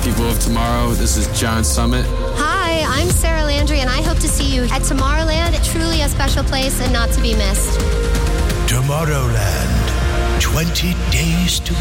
people of tomorrow. This is John Summit. Hi, I'm Sarah Landry, and I hope to see you at Tomorrowland. Truly a special place and not to be missed. Tomorrowland, 20 days to